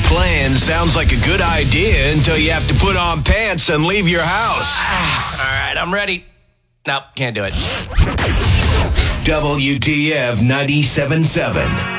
Plan sounds like a good idea until you have to put on pants and leave your house. All right, I'm ready. Nope, can't do it. WTF 97.7.